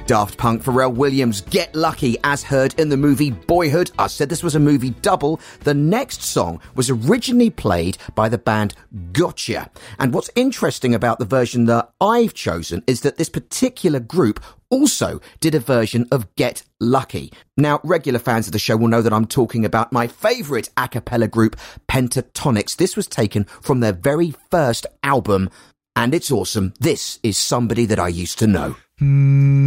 Daft Punk, Pharrell Williams, Get Lucky, as heard in the movie Boyhood. I said this was a movie double. The next song was originally played by the band Gotcha. And what's interesting about the version that I've chosen is that this particular group also did a version of Get Lucky. Now, regular fans of the show will know that I'm talking about my favourite a cappella group, Pentatonix. This was taken from their very first album, and it's awesome. This is Somebody That I Used to Know.